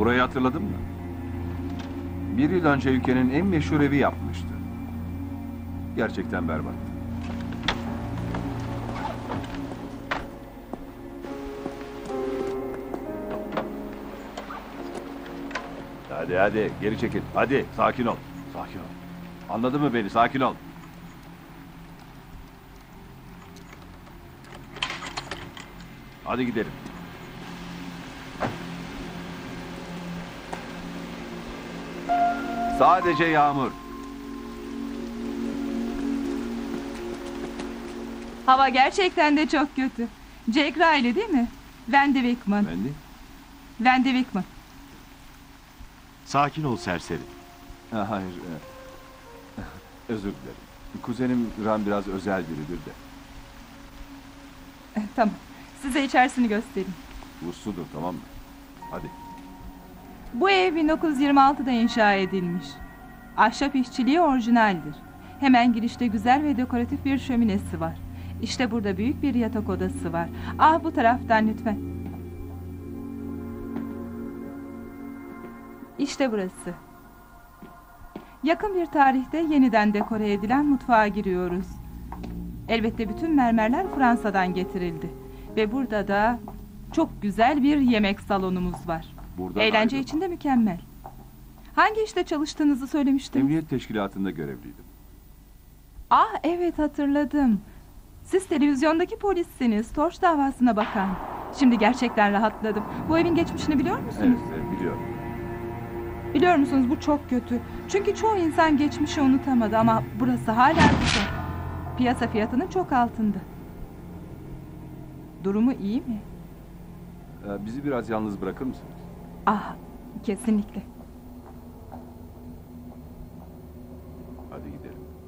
Burayı hatırladın mı? Bir yıl önce ülkenin en meşhur evi yapmıştı. Gerçekten berbat. Hadi geri çekil. Hadi sakin ol. Sakin ol. Anladın mı beni? Sakin ol. Hadi gidelim. Sadece yağmur. Hava gerçekten de çok kötü. Jack Riley değil mi? Wendy Wickman. Wendy Wickman. Sakin ol serseri. Hayır. Özür dilerim. Kuzenim Ram biraz özel biridir de. Tamam. Size içerisini göstereyim. Usludur, tamam mı? Hadi. Bu ev 1926'da inşa edilmiş. Ahşap işçiliği orijinaldir. Hemen girişte güzel ve dekoratif bir şöminesi var. İşte burada büyük bir yatak odası var. Bu taraftan lütfen. İşte burası. Yakın bir tarihte yeniden dekore edilen mutfağa giriyoruz. Elbette bütün mermerler Fransa'dan getirildi. Ve burada da çok güzel bir yemek salonumuz var. Eğlence için de mükemmel. Hangi işte çalıştığınızı söylemiştiniz? Emniyet teşkilatında görevliydim. Evet, hatırladım. Siz televizyondaki polissiniz, Torç davasına bakan. Şimdi gerçekten rahatladım. Bu evin geçmişini biliyor musunuz? Evet, biliyorum. Biliyor musunuz, bu çok kötü. Çünkü çoğu insan geçmişi unutamadı ama burası hala güzel. Piyasa fiyatının çok altında. Durumu iyi mi? Bizi biraz yalnız bırakır mısınız? Kesinlikle. Hadi gidelim.